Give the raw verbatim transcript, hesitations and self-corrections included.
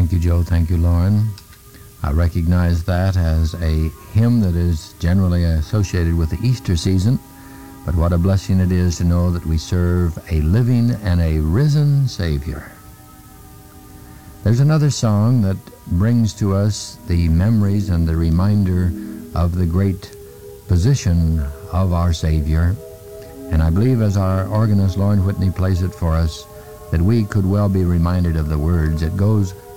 Thank you, Joe. Thank you, Lauren. I recognize that as a hymn that is generally associated with the Easter season, but what a blessing it is to know that we serve a living and a risen Savior. There's another song that brings to us the memories and the reminder of the great position of our Savior, and I believe as our organist Lauren Whitney plays it for us that we could well be reminded of the words. It goes,